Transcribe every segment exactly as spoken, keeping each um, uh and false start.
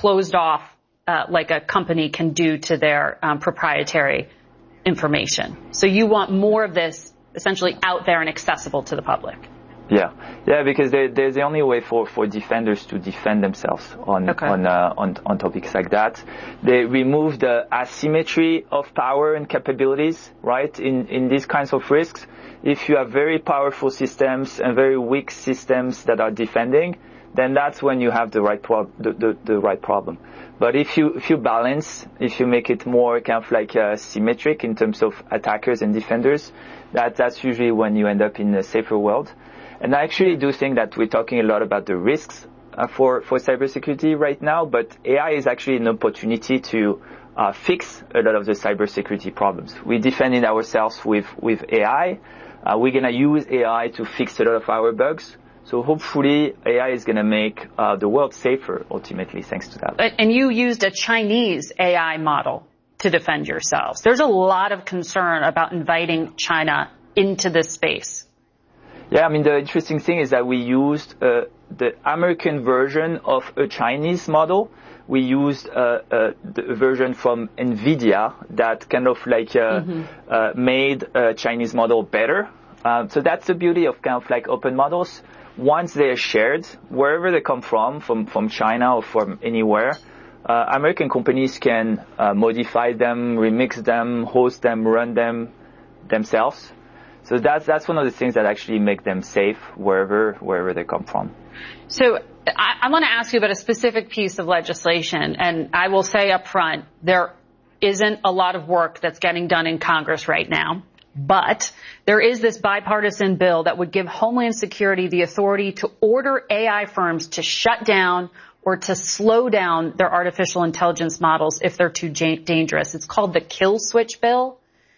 closed off uh, like a company can do to their um, proprietary information. So you want more of this essentially out there and accessible to the public. Yeah, yeah, because there, there's the only way for, for defenders to defend themselves on okay. on, uh, on on topics like that. They remove the asymmetry of power and capabilities, right? In in these kinds of risks, if you have very powerful systems and very weak systems that are defending, then that's when you have the right prob the, the, the right problem. But if you if you balance, if you make it more kind of like uh, symmetric in terms of attackers and defenders, that that's usually when you end up in a safer world. And I actually do think that we're talking a lot about the risks uh, for, for cybersecurity right now, but A I is actually an opportunity to uh, fix a lot of the cybersecurity problems. We're defending ourselves with, with A I. Uh, we're going to use A I to fix a lot of our bugs. So hopefully A I is going to make uh, the world safer, ultimately, thanks to that. And you used a Chinese A I model to defend yourselves. There's a lot of concern about inviting China into this space. Yeah, I mean, the interesting thing is that we used uh, the American version of a Chinese model. We used uh, uh, the version from NVIDIA that kind of like uh, mm-hmm. uh, made a Chinese model better. Uh, so that's the beauty of kind of like open models. Once they are shared, wherever they come from, from, from China or from anywhere, uh, American companies can uh, modify them, remix them, host them, run them themselves. So that's that's one of the things that actually make them safe wherever wherever they come from. So I, I want to ask you about a specific piece of legislation, and I will say up front, there isn't a lot of work that's getting done in Congress right now, but there is this bipartisan bill that would give Homeland Security the authority to order A I firms to shut down or to slow down their artificial intelligence models if they're too dangerous. It's called the Kill Switch bill.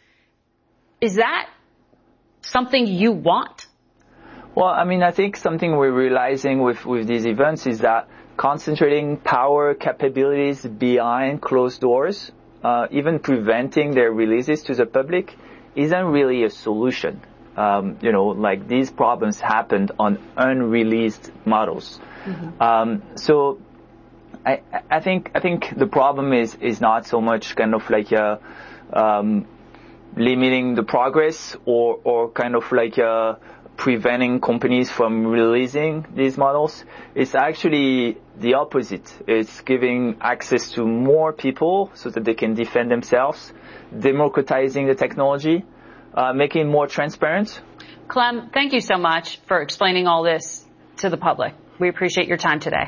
Is that something you want? Well, I mean, I think something we're realizing with, with these events is that concentrating power capabilities behind closed doors, uh, even preventing their releases to the public, isn't really a solution. Um, you know, like these problems happened on unreleased models. Mm-hmm. Um, so I, I think I think the problem is is not so much kind of like a um, limiting the progress or, or kind of like uh, preventing companies from releasing these models. It's actually the opposite. It's giving access to more people so that they can defend themselves, democratizing the technology, uh, making it more transparent. Clem, thank you so much for explaining all this to the public. We appreciate your time today.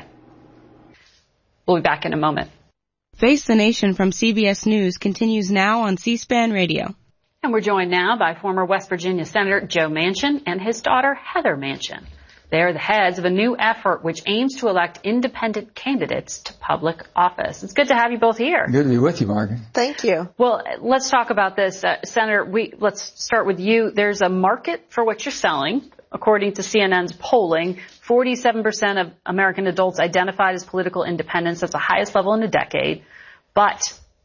We'll be back in a moment. Face the Nation from C B S News continues now on C-SPAN Radio. And we're joined now by former West Virginia Senator Joe Manchin and his daughter Heather Manchin. They are the heads of a new effort which aims to elect independent candidates to public office. It's good to have you both here. Good to be with you, Margaret. Thank you. Well, let's talk about this. Uh, Senator, we, let's start with you. There's a market for what you're selling. According to C N N's polling, forty-seven percent of American adults identified as political independents. That's the highest level in a decade. But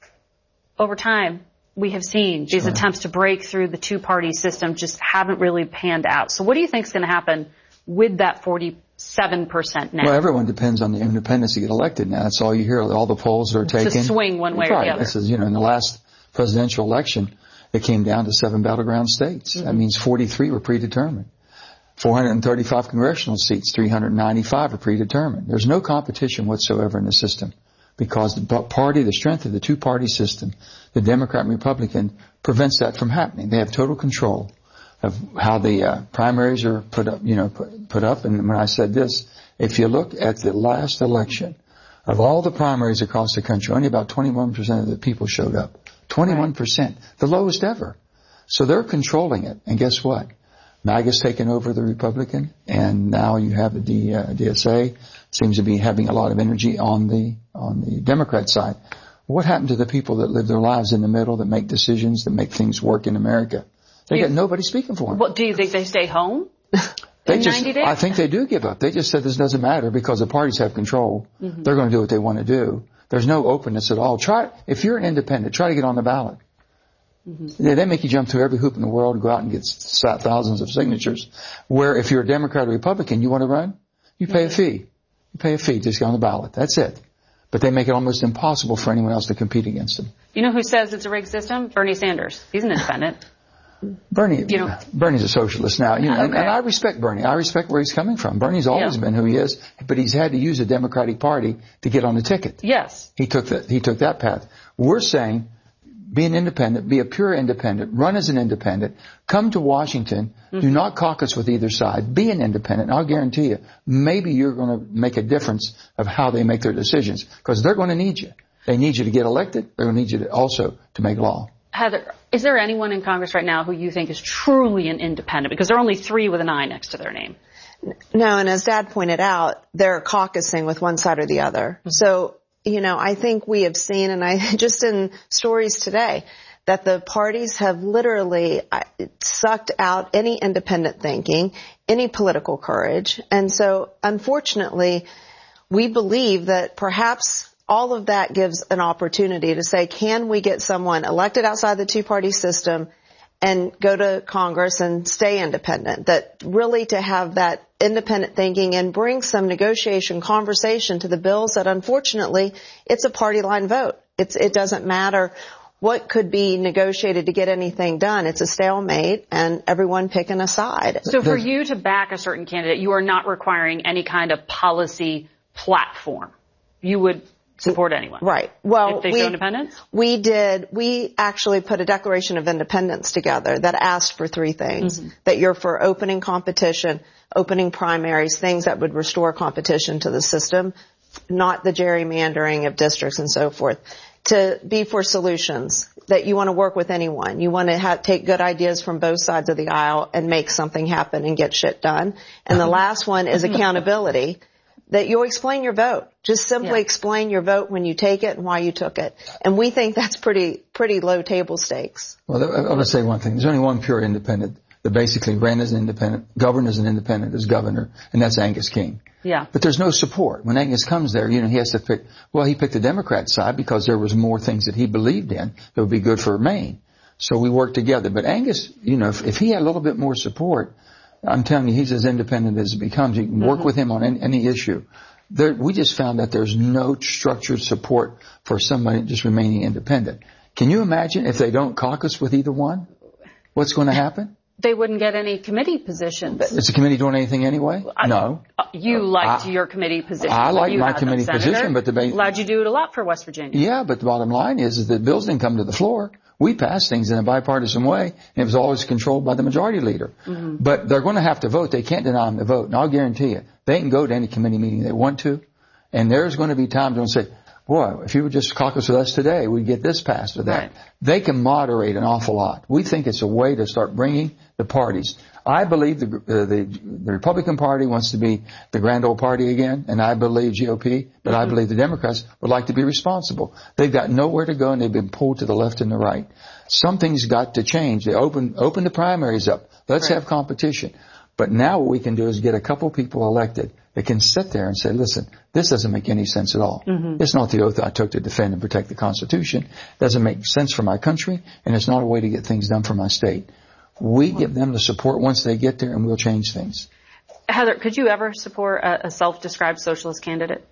over time, we have seen these right. attempts to break through the two-party system just haven't really panned out. So what do you think is going to happen with that forty-seven percent now? Well, everyone depends on the independents to get elected now. That's all you hear. All the polls that are taken. To swing one way right. or the other. This is, you know, in the last presidential election, it came down to seven battleground states. Mm-hmm. That means forty-three were predetermined. four hundred thirty-five congressional seats, three hundred ninety-five are predetermined. There's no competition whatsoever in the system because the party, the strength of the two-party system, the Democrat and Republican, prevents that from happening. They have total control of how the uh, primaries are put up, you know, put, put up. And when I said this, if you look at the last election, of all the primaries across the country, only about twenty-one percent of the people showed up. twenty-one percent, right. The lowest ever. So they're controlling it. And guess what? MAGA's taken over the Republican, and now you have the D, uh, D S A seems to be having a lot of energy on the on the Democrat side. What happened to the people that live their lives in the middle, that make decisions, that make things work in America? They you, got nobody speaking for them. Well, do you think they stay home? They just, ninety days? I think they do give up. They just said this doesn't matter because the parties have control. Mm-hmm. They're going to do what they want to do. There's no openness at all. Try, if you're an independent, try to get on the ballot. Mm-hmm. They, they make you jump through every hoop in the world, go out and get thousands of signatures. Where if you're a Democrat or Republican, you want to run, you pay mm-hmm. a fee. You pay a fee, just get on the ballot. That's it. but they make it almost impossible for anyone else to compete against them. You know who says it's a rigged system? Bernie Sanders. He's an independent. Bernie, you know, Bernie's a socialist now, you know, okay. and, and I respect Bernie. I respect where he's coming from. Bernie's always yeah. been who he is, but he's had to use the Democratic Party to get on the ticket. Yes. He took that, he took that path. We're saying, be an independent, be a pure independent, run as an independent, come to Washington, mm-hmm. do not caucus with either side, be an independent. I'll guarantee you, maybe you're going to make a difference of how they make their decisions, because they're going to need you. They need you to get elected. They're going to need you to also to make law. Heather, is there anyone in Congress right now who you think is truly an independent? Because there are only three with an I next to their name. No, and as Dad pointed out, they're caucusing with one side or the other. Mm-hmm. So, you know, I think we have seen, and I just in stories today, that the parties have literally sucked out any independent thinking, any political courage. And so, unfortunately, we believe that perhaps all of that gives an opportunity to say, can we get someone elected outside the two-party system and go to Congress and stay independent? That really to have that independent thinking and bring some negotiation conversation to the bills that unfortunately it's a party line vote. It's, it doesn't matter what could be negotiated to get anything done. It's a stalemate and everyone picking a side. So for you to back a certain candidate, you are not requiring any kind of policy platform. You would support anyone. Right. Well, if they we, show independence? We did, we actually put a Declaration of Independence together that asked for three things. Mm-hmm. That you're for opening competition, opening primaries, things that would restore competition to the system, not the gerrymandering of districts and so forth. To be for solutions, that you want to work with anyone. You want to have, take good ideas from both sides of the aisle and make something happen and get shit done. And the last one is accountability. That you'll explain your vote. Just simply yeah. explain your vote when you take it and why you took it. And we think that's pretty, pretty low table stakes. Well, I'm going to say one thing. There's only one pure independent that basically ran as an independent, governed as an independent as governor, and that's Angus King. Yeah. But there's no support. When Angus comes there, you know, he has to pick, well, he picked the Democrat side because there was more things that he believed in that would be good for Maine. So we worked together. But Angus, you know, if, if he had a little bit more support, I'm telling you, he's as independent as it becomes. You can work mm-hmm. with him on any, any issue. There, we just found that there's no structured support for somebody just remaining independent. Can you imagine if they don't caucus with either one? What's going to happen? They wouldn't get any committee positions. Is the committee doing anything anyway? I, no. Uh, you liked I, your committee position. I like my committee them, position, but the allowed you to do it a lot for West Virginia. Yeah, but the bottom line is, is that bills didn't come to the floor. We passed things in a bipartisan way, and it was always controlled by the majority leader. Mm-hmm. But they're going to have to vote. They can't deny them the vote. And I'll guarantee you, they can go to any committee meeting they want to, and there's going to be times when they say, boy, if you would just caucus with us today, we'd get this passed or that. Right. They can moderate an awful lot. We think it's a way to start bringing the parties. I believe the, uh, the, the Republican Party wants to be the grand old party again, and I believe G O P, but mm-hmm. I believe the Democrats would like to be responsible. They've got nowhere to go, and they've been pulled to the left and the right. Something's got to change. They open, open the primaries up. Let's right. have competition. But now what we can do is get a couple people elected that can sit there and say, listen, this doesn't make any sense at all. Mm-hmm. It's not the oath I took to defend and protect the Constitution. It doesn't make sense for my country, and it's not a way to get things done for my state. We give them the support once they get there, and we'll change things. Heather, could you ever support a, a self-described socialist candidate?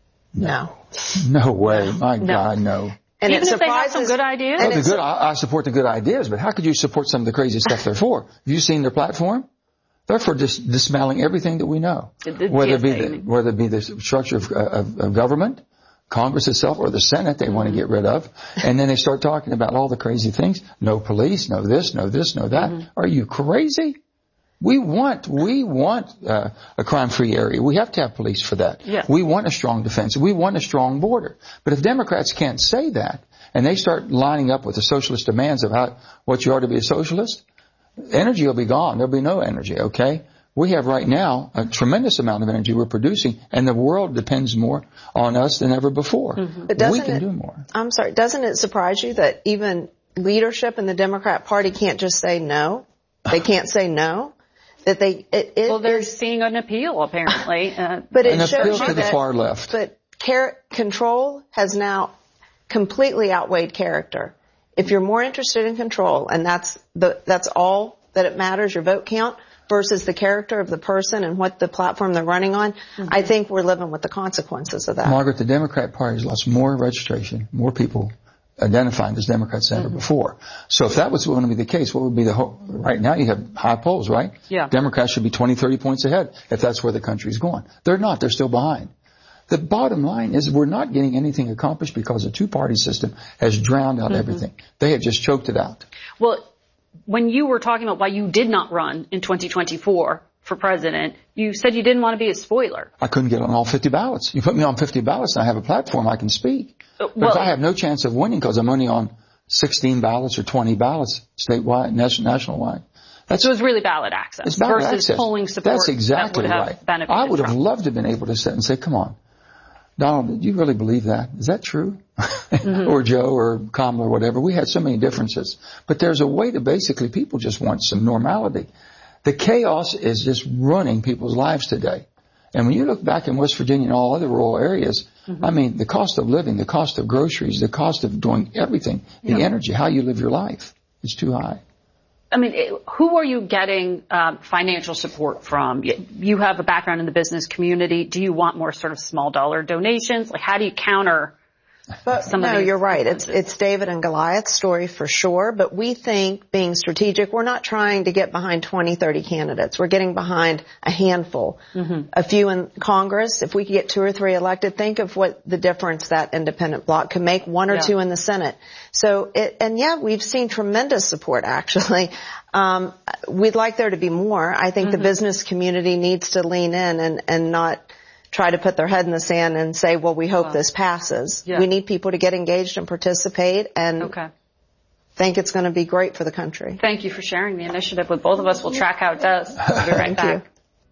No. No way. My no. God, no. And even it if they have surprises, some good ideas? Oh, the good, I, I support the good ideas, but how could you support some of the crazy stuff they're for? Have you seen their platform? They're for just dismantling everything that we know. The, the whether it be the, whether it be the structure of, of, of government, Congress itself, or the Senate they mm-hmm. want to get rid of. And then they start talking about all the crazy things. No police, no this, no this, no that. Mm-hmm. Are you crazy? We want, we want uh, a crime-free area. We have to have police for that. Yeah. We want a strong defense. We want a strong border. But if Democrats can't say that, and they start lining up with the socialist demands of how, what you are to be a socialist, energy will be gone. There'll be no energy, okay? We have right now a tremendous amount of energy we're producing, and the world depends more on us than ever before. Mm-hmm. But doesn't we can it, do more. I'm sorry, doesn't it surprise you that even leadership in the Democrat Party can't just say no? They can't say no? That they, it, it well, they're is, seeing an appeal, apparently. Uh, but it an appeal shows to you the that, far left. But care, control has now completely outweighed character. If you're more interested in control, and that's the, that's all that it matters, your vote count, versus the character of the person and what the platform they're running on, mm-hmm. I think we're living with the consequences of that. Margaret, the Democrat Party has lost more registration, more people identifying as Democrats than ever mm-hmm. before. So if that was going to be the case, what would be the whole, right now you have high polls, right? Yeah. Democrats should be twenty, thirty points ahead if that's where the country's going. They're not. They're still behind. The bottom line is we're not getting anything accomplished because the two-party system has drowned out mm-hmm. everything. They have just choked it out. Well, when you were talking about why you did not run in twenty twenty-four for president, you said you didn't want to be a spoiler. I couldn't get on all fifty ballots. You put me on fifty ballots and I have a platform I can speak. But well, if I have no chance of winning because I'm only on sixteen ballots or twenty ballots statewide, national wide. That's, so it was really ballot access it's ballot versus access. polling support. That's exactly that would right. have benefited I would have Trump. loved to have been able to sit and say, come on, Donald, do you really believe that? Is that true? Mm-hmm. Or Joe or Kamala or whatever. We had so many differences. But there's a way to basically people just want some normality. The chaos is just running people's lives today. And when you look back in West Virginia and all other rural areas, mm-hmm. I mean, the cost of living, the cost of groceries, the cost of doing everything, the yeah. energy, how you live your life is too high. I mean, who are you getting um, financial support from? You have a background in the business community. Do you want more sort of small dollar donations? Like, how do you counter But some no, of these you're right. It's it's David and Goliath's story for sure. But we think, being strategic, we're not trying to get behind twenty, thirty candidates. We're getting behind a handful, mm-hmm. a few in Congress. If we could get two or three elected, think of what the difference that independent bloc could make. One or yeah. two in the Senate. So it, and yeah, we've seen tremendous support actually. Um, we'd like there to be more. I think mm-hmm. the business community needs to lean in and and not try to put their head in the sand and say, well, we hope wow. this passes. Yeah. We need people to get engaged and participate and okay. think it's going to be great for the country. Thank you for sharing the initiative with both of us. We'll track how it does. We'll be right Thank back.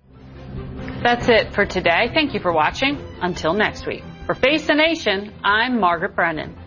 You. That's it for today. Thank you for watching. Until next week. For Face the Nation, I'm Margaret Brennan.